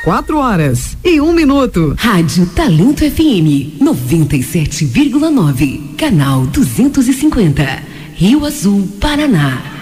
4h01. Rádio Talento FM 97,9, canal 250, Rio Azul, Paraná.